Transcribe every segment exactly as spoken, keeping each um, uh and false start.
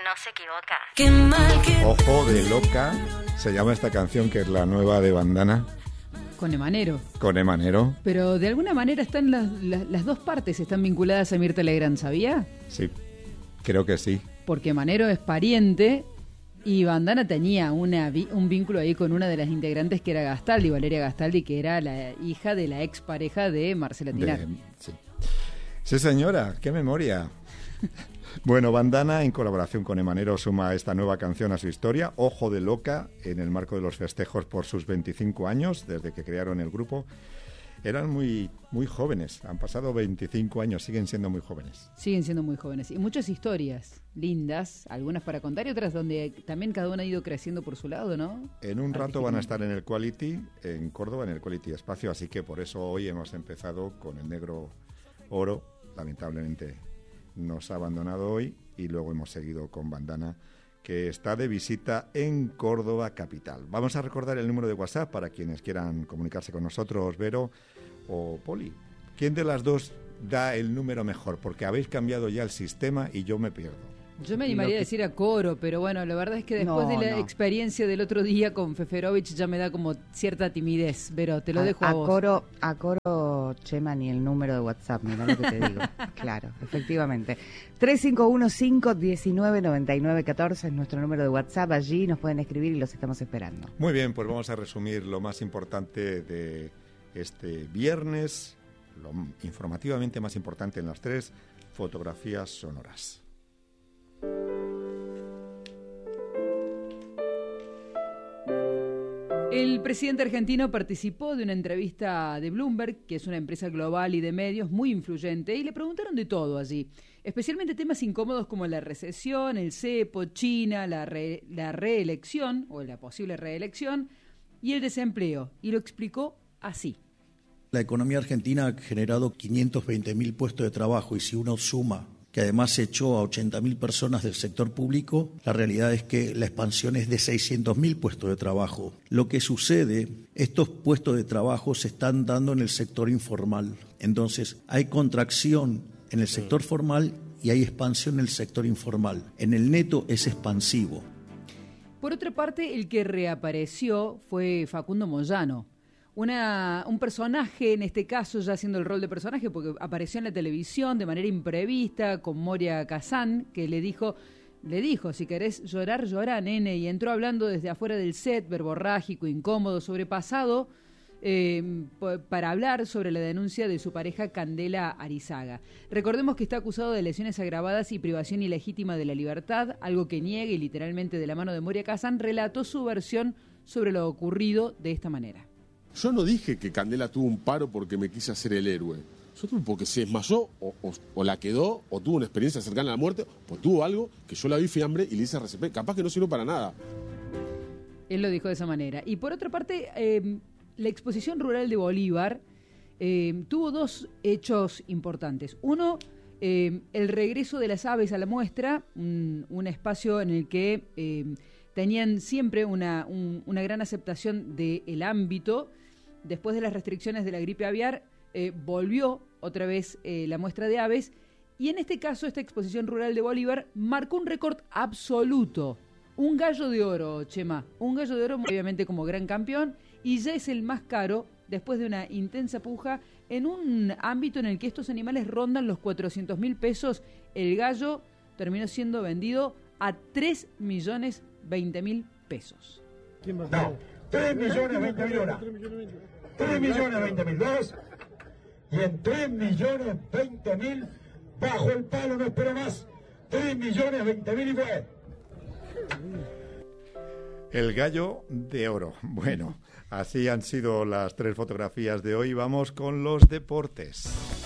no se equivoca. Qué mal que... Ojo de loca, se llama esta canción, que es la nueva de Bandana. Con Emanero. Con Emanero. Pero de alguna manera están las, las, las dos partes están vinculadas a Mirta Legrand, ¿sabía? Sí, creo que sí. Porque Emanero es pariente y Bandana tenía una, un vínculo ahí con una de las integrantes que era Gastaldi, Valeria Gastaldi, que era la hija de la expareja de Marcela Tinar. De, sí. sí, señora, qué memoria. Bueno, Bandana, en colaboración con Emanero, suma esta nueva canción a su historia, Ojo de Loca, en el marco de los festejos por sus veinticinco años, desde que crearon el grupo. Eran muy, muy jóvenes, han pasado veinticinco años, siguen siendo muy jóvenes. Siguen siendo muy jóvenes. Y muchas historias lindas, algunas para contar y otras donde también cada uno ha ido creciendo por su lado, ¿no? En un rato van a estar en el Quality, en Córdoba, en el Quality Espacio, así que por eso hoy hemos empezado con el Negro Oro, lamentablemente nos ha abandonado hoy, y luego hemos seguido con Bandana, que está de visita en Córdoba capital. Vamos a recordar el número de WhatsApp para quienes quieran comunicarse con nosotros, Vero o Poli. ¿Quién de las dos da el número mejor? Porque habéis cambiado ya el sistema y yo me pierdo. Yo me animaría que... a decir a Coro, pero bueno, la verdad es que después no, de la no. experiencia del otro día con Feferovich ya me da como cierta timidez, pero te lo a, dejo a, a vos. Coro, a Coro, Chema, ni el número de WhatsApp, mira lo que te digo. Claro, efectivamente. tres cinco uno cinco uno nueve nueve nueve uno cuatro es nuestro número de WhatsApp, allí nos pueden escribir y los estamos esperando. Muy bien, pues vamos a resumir lo más importante de este viernes, lo informativamente más importante en las tres fotografías sonoras. El presidente argentino participó de una entrevista de Bloomberg, que es una empresa global y de medios muy influyente, y le preguntaron de todo allí, especialmente temas incómodos como la recesión, el cepo, China, la, re, la reelección, o la posible reelección, y el desempleo, y lo explicó así. La economía argentina ha generado quinientos veinte mil puestos de trabajo, y si uno suma que además echó a ochenta mil personas del sector público, la realidad es que la expansión es de seiscientos mil puestos de trabajo. Lo que sucede, estos puestos de trabajo se están dando en el sector informal. Entonces, hay contracción en el sector formal y hay expansión en el sector informal. En el neto es expansivo. Por otra parte, el que reapareció fue Facundo Moyano. Una, un personaje, en este caso ya haciendo el rol de personaje, porque apareció en la televisión de manera imprevista con Moria Kazan, que le dijo, le dijo, si querés llorar, llorá, nene, y entró hablando desde afuera del set, verborrágico, incómodo, sobrepasado, eh, para hablar sobre la denuncia de su pareja Candela Arizaga. Recordemos que está acusado de lesiones agravadas y privación ilegítima de la libertad, algo que niega, y literalmente de la mano de Moria Kazan relató su versión sobre lo ocurrido de esta manera. Yo no dije que Candela tuvo un paro porque me quise hacer el héroe. Yo tuve porque se desmayó o, o, o la quedó o tuvo una experiencia cercana a la muerte o tuvo algo que yo la vi fiambre y le hice R C P. Capaz que no sirvió para nada. Él lo dijo de esa manera. Y por otra parte, eh, la exposición rural de Bolívar eh, tuvo dos hechos importantes. Uno, eh, el regreso de las aves a la muestra, un, un espacio en el que eh, tenían siempre una, un, una gran aceptación del ámbito. Después de las restricciones de la gripe aviar, eh, volvió otra vez eh, la muestra de aves, y en este caso esta exposición rural de Bolívar marcó un récord absoluto. Un gallo de oro, Chema, un gallo de oro obviamente como gran campeón, y ya es el más caro después de una intensa puja en un ámbito en el que estos animales rondan los cuatrocientos mil pesos. El gallo terminó siendo vendido a tres millones veinte mil pesos. No, tres millones veinte mil una. tres millones veinte mil dos. Y en tres millones veinte mil, bajo el palo, no espero más. tres millones veinte mil y fue. El gallo de oro. Bueno, así han sido las tres fotografías de hoy. Vamos con los deportes.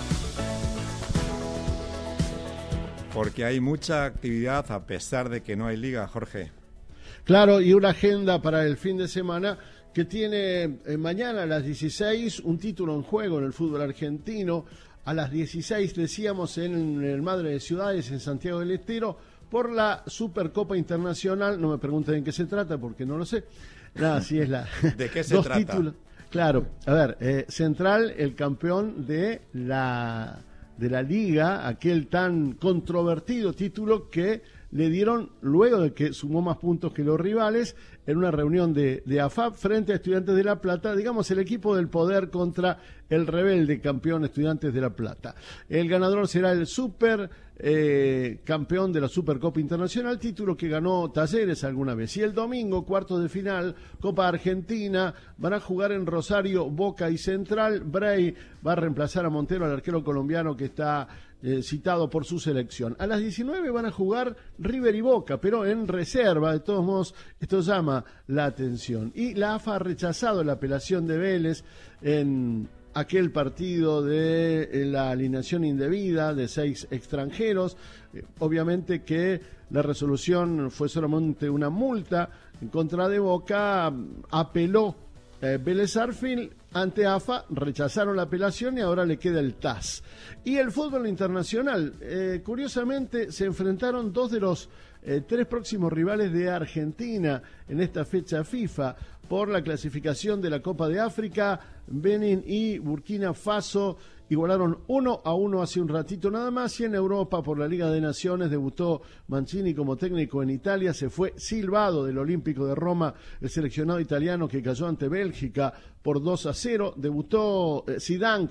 Porque hay mucha actividad a pesar de que no hay liga, Jorge. Claro, y una agenda para el fin de semana que tiene eh, mañana a las dieciséis un título en juego en el fútbol argentino. A las dieciséis, decíamos, en el Madre de Ciudades, en Santiago del Estero, por la Supercopa Internacional. No me pregunten en qué se trata, porque no lo sé. Nada, sí es la... ¿De qué se dos trata? Títulos. Claro, a ver, eh, Central, el campeón de la, de la Liga, aquel tan controvertido título que le dieron, luego de que sumó más puntos que los rivales, en una reunión de, de A F A P frente a Estudiantes de La Plata, digamos el equipo del poder contra el rebelde campeón Estudiantes de La Plata. El ganador será el super eh, campeón de la Supercopa Internacional, título que ganó Talleres alguna vez. Y el domingo, cuartos de final, Copa Argentina, van a jugar en Rosario, Boca y Central. Bray va a reemplazar a Montero, al arquero colombiano que está Eh, citado por su selección. A las diecinueve van a jugar River y Boca, pero en reserva. De todos modos, esto llama la atención. Y la A F A ha rechazado la apelación de Vélez en aquel partido de eh, la alineación indebida de seis extranjeros. Eh, obviamente que la resolución fue solamente una multa en contra de Boca. Apeló eh, Vélez Sarsfield ante A F A, rechazaron la apelación y ahora le queda el T A S. Y el fútbol internacional, eh, curiosamente se enfrentaron dos de los eh, tres próximos rivales de Argentina en esta fecha FIFA por la clasificación de la Copa de África. Benin y Burkina Faso igualaron uno a uno hace un ratito nada más, y en Europa por la Liga de Naciones debutó Mancini como técnico en Italia. Se fue silbado del Olímpico de Roma el seleccionado italiano, que cayó ante Bélgica por dos a cero. Debutó eh, Zidane